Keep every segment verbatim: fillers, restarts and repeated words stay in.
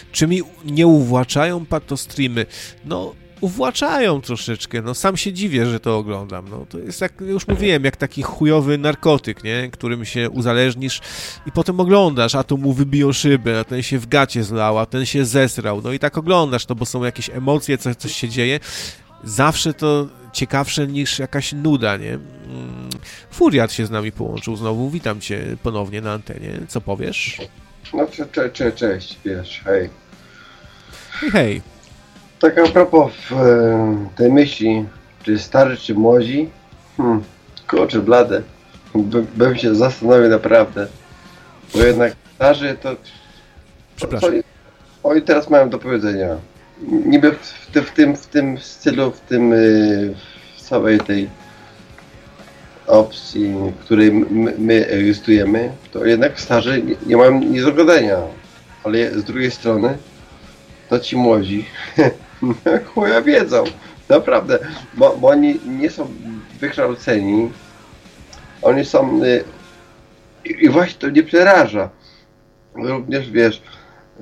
Czy mi nie uwłaczają patostreamy? No, uwłaczają troszeczkę, no sam się dziwię, że to oglądam, no to jest jak, już mówiłem, jak taki chujowy narkotyk, nie, którym się uzależnisz i potem oglądasz, a tu mu wybiją szybę, a ten się w gacie zlał, a ten się zesrał, no i tak oglądasz to, bo są jakieś emocje, coś, coś się dzieje, zawsze to ciekawsze niż jakaś nuda, nie. Furiat się z nami połączył znowu, witam cię ponownie na antenie, co powiesz? No cze, cze, cześć, wiesz, hej. Hej, hej. Tak a propos e, tej myśli, czy starzy, czy młodzi, hmm, kurczę blade, By, bym się zastanowił naprawdę, bo jednak starzy to, to co oni, oni teraz mają do powiedzenia, niby w, w, w, tym, w tym stylu, w tym, w całej tej opcji, w której my, my egzystujemy, to jednak starzy nie, nie mają nic do gadania, ale z drugiej strony to ci młodzi chuja wiedzą, naprawdę, bo, bo oni nie są wykształceni, oni są y, i właśnie to mnie przeraża, również wiesz, y,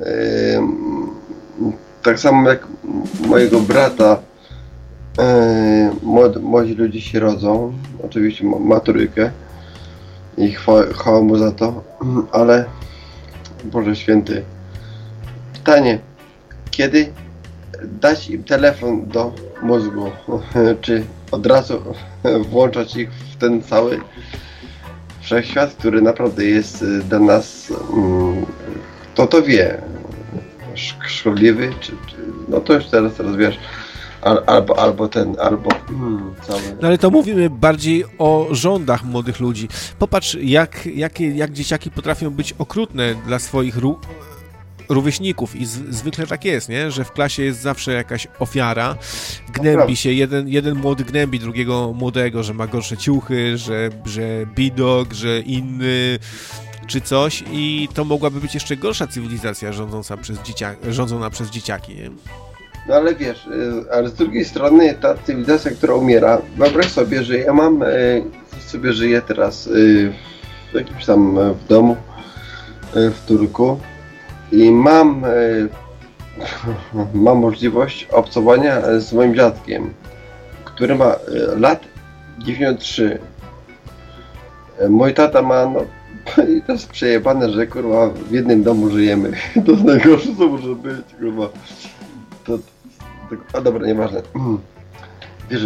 tak samo jak mojego brata, y, młod, młodzi ludzie się rodzą, oczywiście ma, ma trójkę i chwała, chwała mu za to, ale Boże Święty, pytanie, kiedy dać im telefon do mózgu, czy od razu włączać ich w ten cały wszechświat, który naprawdę jest dla nas, kto to wie, szkodliwy, czy, czy no to już teraz, teraz wiesz, al, albo, albo ten, albo hmm, cały. No ale to mówimy bardziej o rządach młodych ludzi. Popatrz, jak, jak, jak dzieciaki potrafią być okrutne dla swoich ru... rówieśników i z, zwykle tak jest, nie? Że w klasie jest zawsze jakaś ofiara, gnębi się, jeden, jeden młody gnębi drugiego młodego, że ma gorsze ciuchy, że, że bidok, że inny, czy coś i to mogłaby być jeszcze gorsza cywilizacja rządząca przez, dzieciak, rządzona przez dzieciaki, nie? No ale wiesz, ale z drugiej strony ta cywilizacja, która umiera, wyobraź sobie, że ja mam, sobie żyję teraz w jakimś tam w domu w Turku, i mam, e, mam możliwość obcowania z moim dziadkiem, który ma e, lat dziewięćdziesiąt trzy. E, mój tata ma, no i to jest przejebane, że kurwa w jednym domu żyjemy. To jest najgorsze, co może być, kurwa. To, to, a dobra, nieważne. Wiesz,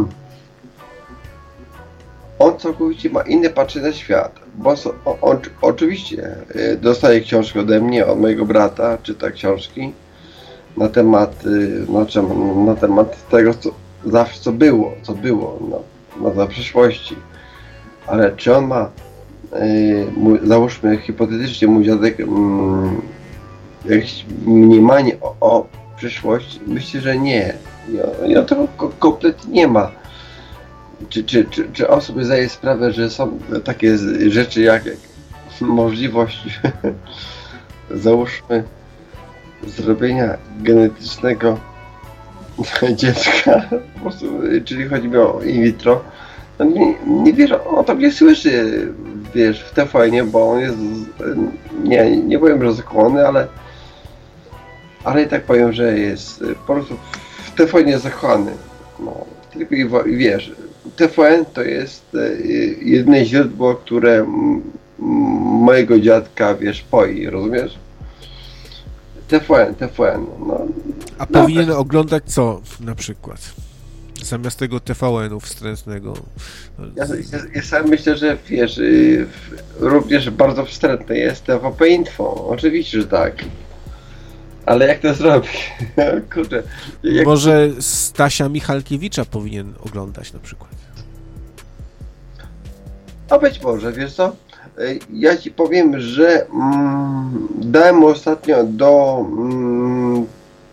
on całkowicie ma inne patrzenie na świat, bo so, on, on oczywiście y, dostaje książki ode mnie, od mojego brata, czyta książki na temat, y, no, czemu, na temat tego, co zawsze co było, co było, no, no za przyszłości. Ale czy on ma, y, mój, załóżmy hipotetycznie, mój dziadek, y, jakieś mniemanie o, o przyszłości? Myślę, że nie. Ja, ja tego kompletnie nie ma. Czy, czy, czy, czy on sobie zdaje sprawę, że są takie rzeczy jak, jak możliwość, załóżmy, zrobienia genetycznego dziecka, po prostu, czyli chodzi mi o in vitro. No nie, nie wiesz, on to nie słyszy, wiesz, w T V N-ie, bo on jest, nie, nie powiem, że zakochany, ale ale i tak powiem, że jest po prostu w T V N-ie zakochany. No, tylko i wiesz, T V N to jest jedyne źródło, które m, mojego dziadka, wiesz, poi, rozumiesz? T V N, T V N, no. A no, powinien tak oglądać co na przykład? Zamiast tego T V N-u wstrętnego. Ja, ja, ja sam myślę, że wiesz, y, również bardzo wstrętne jest T V P Info, oczywiście, że tak. Ale jak to zrobić? Kurde. Jak... Może Stasia Michalkiewicza powinien oglądać na przykład. A być może, wiesz co? Ja ci powiem, że mm, dałem ostatnio do mm,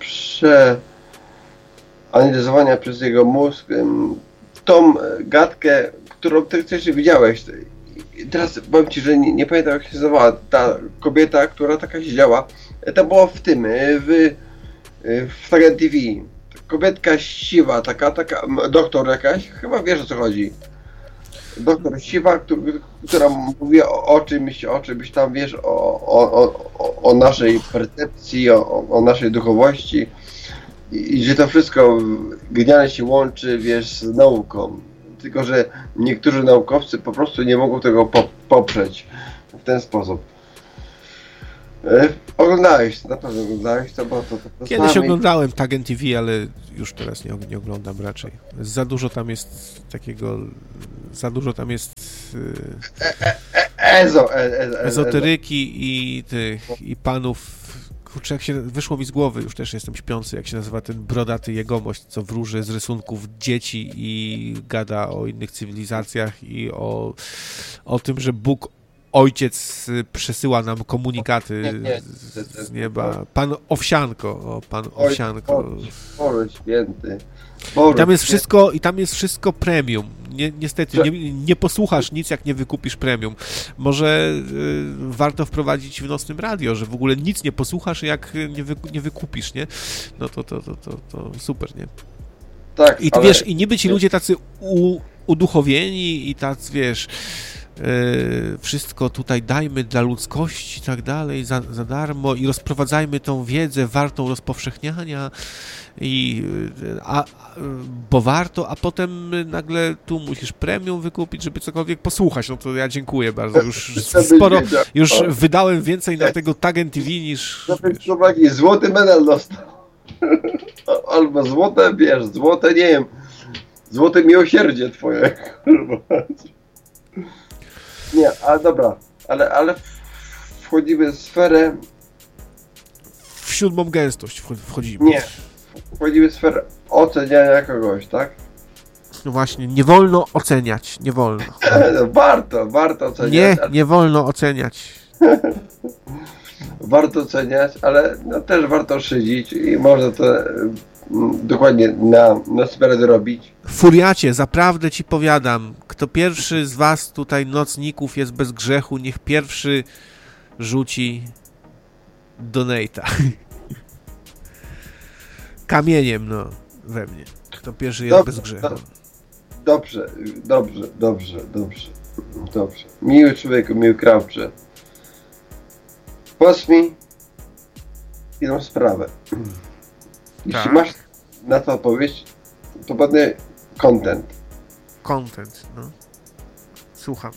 przeanalizowania przez jego mózg mm, tą gadkę, którą ty wcześniej widziałeś. Teraz powiem ci, że nie, nie pamiętam, jak się nazywała ta kobieta, która taka siedziała. To było w tym, w, w T V. Kobietka siwa, taka, taka, doktor jakaś, chyba wiesz, o co chodzi. doktor Siwa, który, która mówi o, o czymś, o czymś tam, wiesz, o, o, o, o naszej percepcji, o, o naszej duchowości i, i że to wszystko genialnie się łączy, wiesz, z nauką. Tylko że niektórzy naukowcy po prostu nie mogą tego po, poprzeć w ten sposób. E, oglądałeś, na pewno oglądałeś to, bo to... to, to Kiedyś sami... oglądałem Tagen T V, ale już teraz nie, nie oglądam raczej. Za dużo tam jest takiego... Za dużo tam jest... Yy, e, e, e, ezo, e, e, e, ezoteryki i tych, i panów... Kurczę, jak się wyszło mi z głowy, już też jestem śpiący, jak się nazywa ten brodaty jegomość, co wróży z rysunków dzieci i gada o innych cywilizacjach i o, o tym, że Bóg Ojciec przesyła nam komunikaty nie, nie, z, z nieba. Pan Owsianko, o, pan Owsianko. Boże święty. Boże, I tam jest wszystko, i tam jest wszystko premium. Nie, niestety, nie, nie posłuchasz nic, jak nie wykupisz premium. Może y, warto wprowadzić w nocnym radio, że w ogóle nic nie posłuchasz, jak nie, wy, nie wykupisz, nie? No to, to, to, to, to super, nie? Tak, I ty ale... wiesz, i niby ci ludzie tacy u, uduchowieni i tacy, wiesz, yy, wszystko tutaj dajmy dla ludzkości i tak dalej, za, za darmo i rozprowadzajmy tą wiedzę wartą rozpowszechniania i a, bo warto, a potem nagle tu musisz premium wykupić, żeby cokolwiek posłuchać. No to ja dziękuję bardzo. Już sporo, już wydałem więcej na tego Tagen T V niż... Wiesz. Złoty medal dostał. Albo złote, wiesz, złote, nie wiem, złote miłosierdzie twoje. Nie, ale dobra, ale, ale wchodzimy w sferę... W siódmą gęstość wchodzimy. Nie, wchodzimy w sferę oceniania kogoś, tak? No właśnie, nie wolno oceniać, nie wolno. Warto, warto oceniać. Nie, nie wolno oceniać. Warto oceniać, ale no, też warto szydzić i można to mm, dokładnie na, na sferę zrobić. Furiacie, zaprawdę ci powiadam, kto pierwszy z was tutaj nocników jest bez grzechu, niech pierwszy rzuci donate'a. Kamieniem, no, we mnie. Kto pierwszy jest dobrze, bez grzechu. Do, dobrze, dobrze, dobrze, dobrze, dobrze. Miły człowieku, miły krawcze. Powiedz mi jedną sprawę. Jeśli tak. masz na to odpowiedź, to będę content. Content, no. Słucham.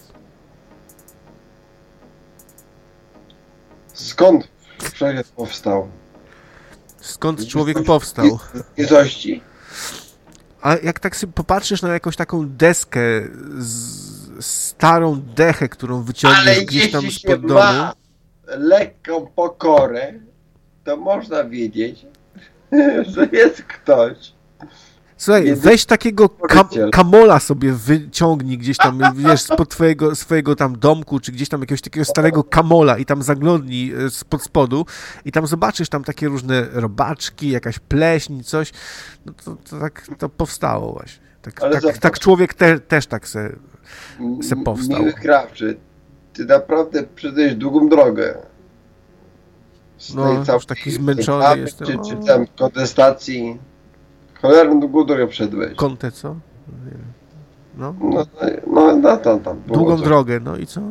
Skąd wszechświat powstał? Skąd człowiek powstał? Z nicości? A jak tak sobie popatrzysz na jakąś taką deskę, z, starą dechę, którą wyciągniesz Ale gdzieś tam jeśli spod się domu... ma lekką pokorę, to można wiedzieć, że jest ktoś. Słuchaj, Jest weź takiego kam poręciel. kamola sobie wyciągnij gdzieś tam, wiesz, spod twojego, swojego tam domku, czy gdzieś tam jakiegoś takiego starego kamola i tam zaglądnij e, spod spodu i tam zobaczysz tam takie różne robaczki, jakaś pleśń, coś, no to, to tak to powstało właśnie. Tak, Ale tak, zobacz. tak człowiek te, też tak se, se powstał. Miły krawczy, ty naprawdę przeszedłeś długą drogę. Z No, tej już całej taki zmęczony zabawy, jestem. Czy, O. czy tam kontestacji. Cholerną długą drogę przeszedłeś. Kątę, co? Nie wiem. No. No, no, no to tam było Długą coś. drogę, no i co?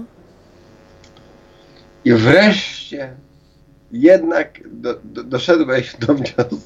I wreszcie jednak do, do, doszedłeś do wniosku.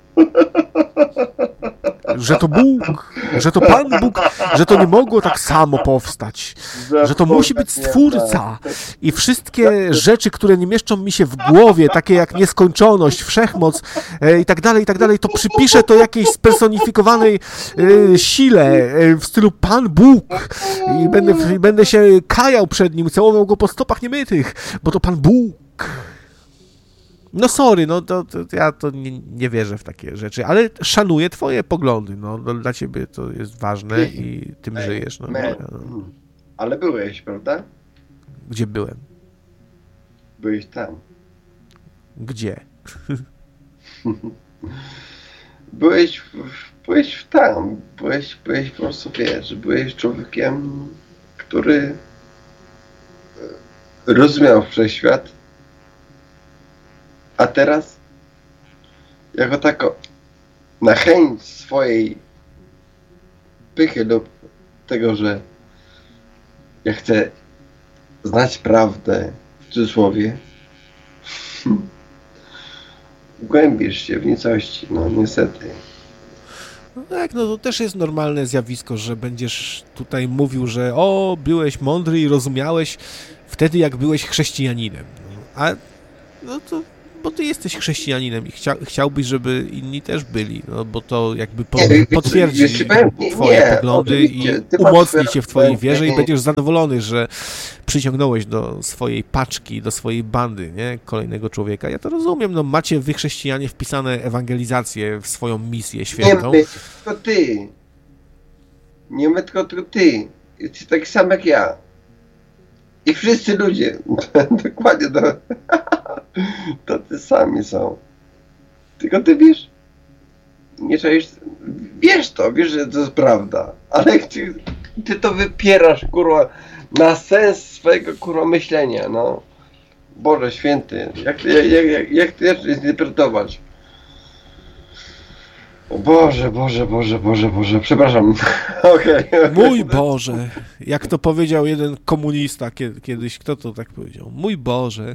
Że to Bóg, że to Pan Bóg, że to nie mogło tak samo powstać, że to musi być Stwórca i wszystkie rzeczy, które nie mieszczą mi się w głowie, takie jak nieskończoność, wszechmoc e, i tak dalej, i tak dalej, to przypiszę to jakiejś spersonifikowanej e, sile e, w stylu Pan Bóg i będę, i będę się kajał przed Nim, całował Go po stopach niemytych, bo to Pan Bóg. No sorry, no to, to ja to nie, nie wierzę w takie rzeczy, ale szanuję twoje poglądy, no, no dla ciebie to jest ważne i tym Ej, żyjesz, no, man. no. Ale byłeś, prawda? Gdzie byłem? Byłeś tam. Gdzie? Byłeś, w, byłeś w tam. Byłeś, byłeś po prostu, wiesz, byłeś człowiekiem, który rozumiał wszechświat. A teraz, jako tako, na chęć swojej pychy lub tego, że jak chce znać prawdę, w cudzysłowie, głębisz się w nicości, no niestety. No tak, no to też jest normalne zjawisko, że będziesz tutaj mówił, że o, byłeś mądry i rozumiałeś wtedy, jak byłeś chrześcijaninem. A no to, bo ty jesteś chrześcijaninem i chcia, chciałbyś, żeby inni też byli, no bo to jakby po, Nie, potwierdzi wiesz, powiem, nie, twoje nie, poglądy i ty umocni masz- cię w twojej nie, wierze nie, i będziesz zadowolony, że przyciągnąłeś do swojej paczki, do swojej bandy, nie, kolejnego człowieka. Ja to rozumiem, no macie wy chrześcijanie wpisane ewangelizację w swoją misję Nie świętą. my, tylko ty. Nie my, tylko, tylko ty. Jesteś taki sam jak ja. I wszyscy ludzie. Dokładnie to. To ty sami są. Tylko ty wiesz. Nie czaisz. Wiesz to, wiesz, że to jest prawda. Ale ty, ty to wypierasz, kurwa, na sens swojego, kurwa, myślenia, no. Boże święty. Jak, jak, jak, jak ty jeszcze zinterpretować? O Boże, Boże, Boże, Boże, Boże, przepraszam. Okej. Mój Boże, jak to powiedział jeden komunista kie- kiedyś, kto to tak powiedział? Mój Boże.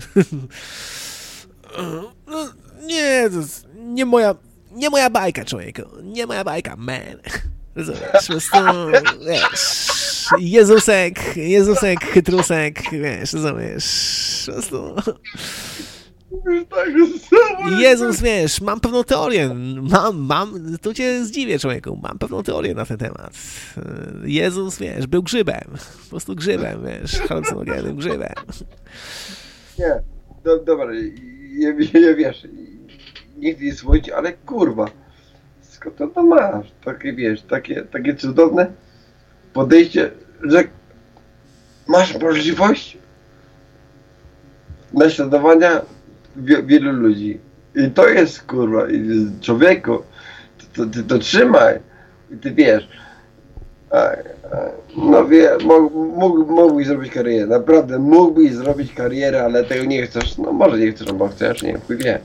No, nie, to jest nie moja, nie moja bajka, człowieku, nie moja bajka, man. Rozumiesz, po prostu, wiesz, Jezusek, Jezusek, chytrusek, wiesz, rozumiesz, po prostu... Jezus, wiesz, mam pewną teorię, mam, mam, tu cię zdziwię, człowieku, mam pewną teorię na ten temat. Jezus, wiesz, był grzybem, po prostu grzybem, wiesz, halucynogenem grzybem. Nie, do, dobra, ja, ja wiesz, nie chcę nic mówić, ale kurwa, skąd to, to masz? Takie, wiesz, takie, takie cudowne podejście, że masz możliwość naśladowania wie, wielu ludzi. I to jest, kurwa, i człowieku, to, ty to trzymaj. I ty wiesz, a, a, no wie, mógł, mógł, mógłbyś zrobić karierę, naprawdę mógłbyś zrobić karierę, ale tego nie chcesz, no może nie chcesz, bo chcesz, nie, chuj wie.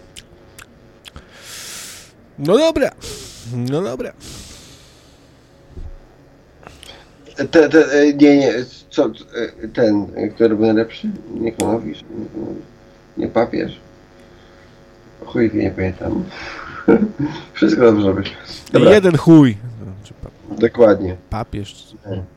No dobra, no dobra. Te, te, nie, nie, co, ten, który był najlepszy? Nie Konowicz, nie, Konowicz, nie papież. Chuj, nie pamiętam. Wszystko dobrze robisz. Dobra, Jeden chuj. No, czy pa- dokładnie. papież.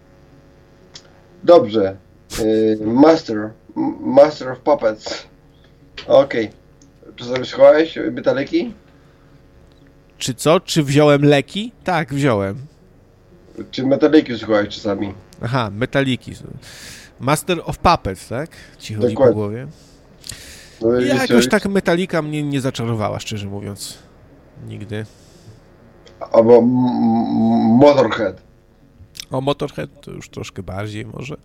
Dobrze. Y, Master. M- Master of Puppets. Okej. Czy sobie schowałeś metaliki? Czy co? Czy wziąłem leki? Tak, wziąłem. Czy metaliki słuchałeś czasami? Aha, metaliki. Master of Puppets, tak? Ci chodzi po Dokładnie. głowie. No, Ja jeszcze- jakoś tak metalika mnie nie zaczarowała, szczerze mówiąc. Nigdy. Albo m- m- Motorhead. O, Motorhead to już troszkę bardziej może.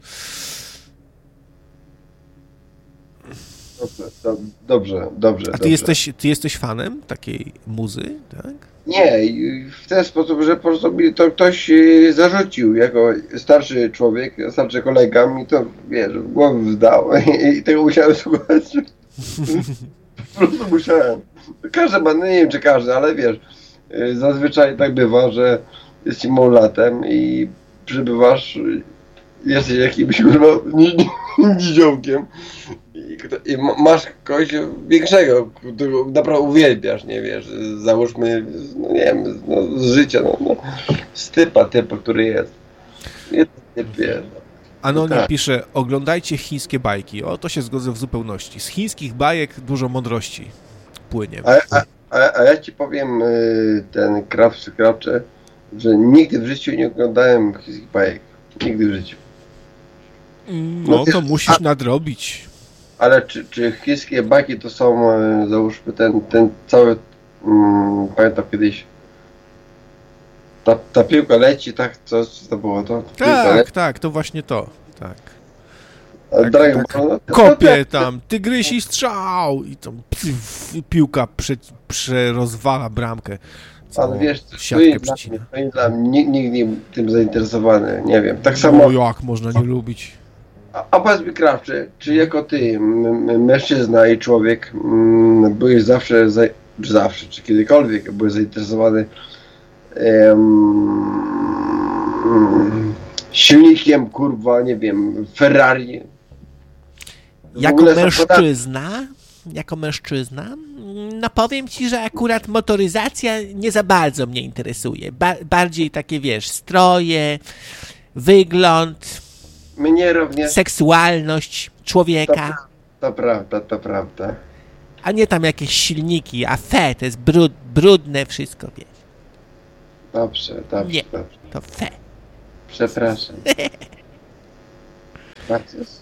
Dobrze, do, dobrze, dobrze. A ty dobrze. jesteś, ty jesteś fanem takiej muzy, tak? Nie, i w ten sposób, że po prostu mi to ktoś e, zarzucił jako starszy człowiek, starszy kolega mi to, wiesz, w głowę wdał i, i tego musiałem słuchać. Po prostu musiałem. Każdy ma, no nie wiem czy każdy, ale wiesz, e, zazwyczaj tak bywa, że jesteś małolatem i przybywasz, e, jesteś jakimś kurwa niziołkiem i, kto- i ma- masz kogoś większego, którego naprawdę uwielbiasz, nie wiesz, załóżmy, no nie wiem, no, z życia, no, no, z typa, typu, który jest. Jest typ, wiesz. Anonim Tak. pisze, oglądajcie chińskie bajki. O, to się zgodzę w zupełności. Z chińskich bajek dużo mądrości płynie. A, a, a, a ja ci powiem, y, ten krawczy, krawcze, że nigdy w życiu nie oglądałem chińskich bajek. Nigdy w życiu. No ty- to musisz nadrobić. Ale czy, czy chińskie bajki to są, e, załóżmy, ten, ten cały, mm, pamiętam kiedyś, ta, ta piłka leci, tak, co, co to było to? Ta piłka Tak, leci, tak, to właśnie to. Tak. a tak, Dragon tak. Ball, no, to- Kopie tam, tygrysi strzał i tam pf, piłka prze, przerozwala bramkę. Całą Ale wiesz, to siatkę jest dla przecina. mnie, to jest dla mnie, nikt, nikt nie tym zainteresowany, nie wiem, tak samo, No jak można nie lubić? a, a powiedz mi krawczy, czy jako ty, m, m, mężczyzna i człowiek, m, byłeś zawsze, za, czy zawsze, czy kiedykolwiek byłeś zainteresowany em, silnikiem, kurwa, nie wiem, Ferrari. W Jako ogóle mężczyzna, jako mężczyzna, no powiem ci, że akurat motoryzacja nie za bardzo mnie interesuje. Ba- bardziej takie, wiesz, stroje, wygląd, Mnie również. seksualność człowieka, To prawda, to prawda. a nie tam jakieś silniki, a fe, to jest brud, brudne wszystko, wiesz. Dobrze, dobrze, Nie. dobrze. To fe. Przepraszam. Marcus?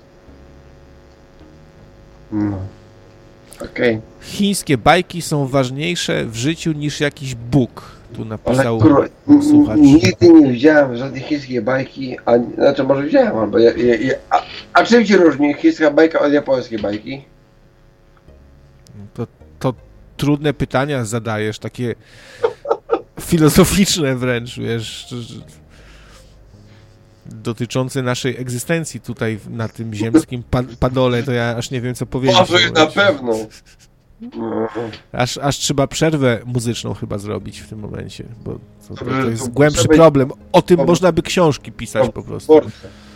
No. Okej. Chińskie bajki są ważniejsze w życiu niż jakiś Bóg. Tu Ale napisał kurwa, n- słuchacz. nigdy nie widziałem żadnej chińskiej bajki, a, znaczy może widziałem, albo ja, ja, ja, a, a czym się różni chińska bajka od japońskiej bajki? To, to trudne pytania zadajesz, takie filozoficzne wręcz, wiesz, że- że- dotyczące naszej egzystencji tutaj na tym ziemskim pa- padole, to ja aż nie wiem, co powiedzieć. Może na pewno. No. Aż, aż trzeba przerwę muzyczną chyba zrobić w tym momencie, bo to, to, Dobrze, to jest to głębszy muszę być- problem. O tym to- można by książki pisać po prostu. Force.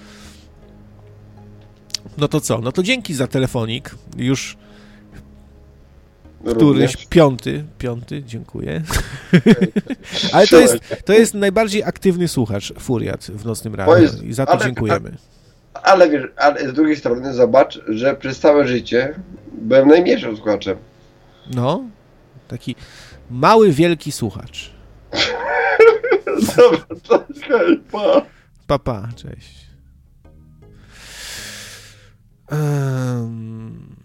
No to co? No to dzięki za telefonik. Już Również. któryś piąty, piąty, dziękuję. Ale to jest, to jest najbardziej aktywny słuchacz, Furiat w Nocnym To Radiu jest- i za to ale- dziękujemy. Ale wiesz, ale z drugiej strony zobacz, że przez całe życie byłem najmniejszym słuchaczem. No, taki mały, wielki słuchacz. Dobra, to hej, pa. Pa, pa, cześć. Um...